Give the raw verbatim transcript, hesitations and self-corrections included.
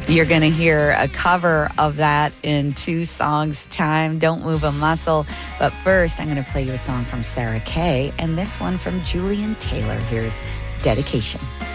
You're going to hear a cover of that in two songs' time. Don't Move a Muscle. But first, I'm going to play you a song from Sarah Kay and this one from Julian Taylor. Here's Dedication.